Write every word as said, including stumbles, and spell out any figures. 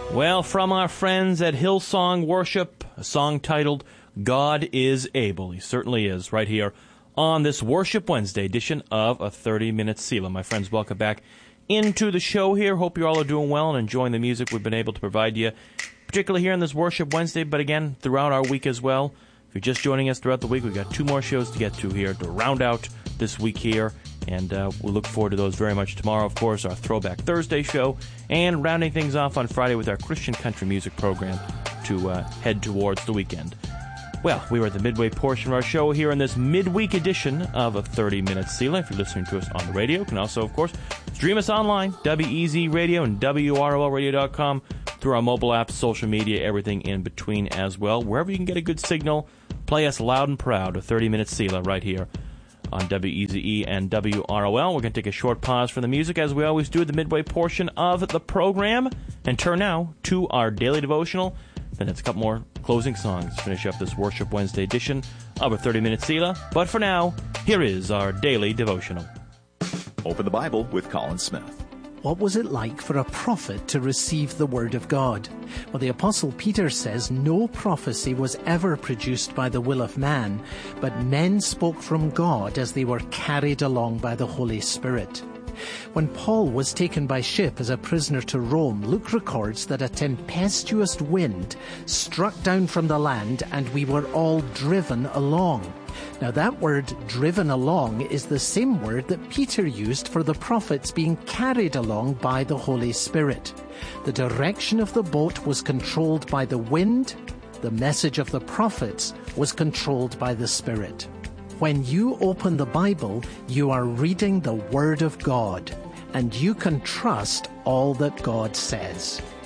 Well, from our friends at Hillsong Worship, a song titled God is Able. He certainly is, right here on this Worship Wednesday edition of a thirty-minute Selah. My friends, welcome back into the show here. Hope you all are doing well and enjoying the music we've been able to provide you, particularly here on this Worship Wednesday, but again, throughout our week as well. If you're just joining us throughout the week, we've got two more shows to get to here to round out this week here, and uh, we look forward to those very much tomorrow. Of course, our Throwback Thursday show, and rounding things off on Friday with our Christian country music program to uh, head towards the weekend. Well, we were at the midway portion of our show here in this midweek edition of a thirty-minute Selah. If you're listening to us on the radio, you can also, of course, stream us online, W E Z Radio and W R O L radio dot com, through our mobile apps, social media, everything in between as well. Wherever you can get a good signal, play us loud and proud, a thirty-minute Selah right here on W E Z E and W R O L. We're going to take a short pause for the music, as we always do at the midway portion of the program, and turn now to our daily devotional. Then it's a couple more closing songs to finish up this Worship Wednesday edition of a thirty-minute Selah. But for now, here is our daily devotional. Open the Bible with Colin Smith. What was it like for a prophet to receive the Word of God? Well, the Apostle Peter says no prophecy was ever produced by the will of man, but men spoke from God as they were carried along by the Holy Spirit. When Paul was taken by ship as a prisoner to Rome, Luke records that a tempestuous wind struck down from the land and we were all driven along. Now that word, driven along, is the same word that Peter used for the prophets being carried along by the Holy Spirit. The direction of the boat was controlled by the wind. The message of the prophets was controlled by the Spirit. When you open the Bible, you are reading the Word of God, and you can trust all that God says.